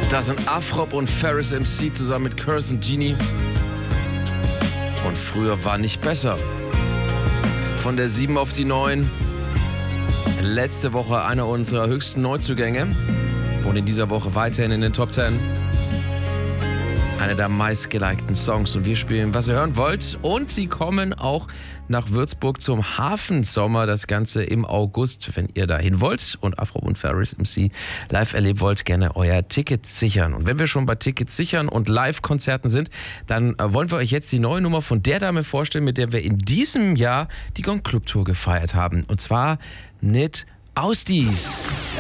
Das sind Afrop und Ferris MC zusammen mit Curse und Genie. Und früher war nicht besser. Von der 7 auf die 9. Letzte Woche einer unserer höchsten Neuzugänge. Und in dieser Woche weiterhin in den Top 10. Einer der meistgelikten Songs. Und wir spielen, was ihr hören wollt. Und sie kommen auch nach Würzburg zum Hafensommer. Das Ganze im August. Wenn ihr dahin wollt und Afro und Ferris MC live erleben wollt, gerne euer Ticket sichern. Und wenn wir schon bei Tickets sichern und Live-Konzerten sind, dann wollen wir euch jetzt die neue Nummer von der Dame vorstellen, mit der wir in diesem Jahr die Gong Club Tour gefeiert haben. Und zwar Nid Ausdies.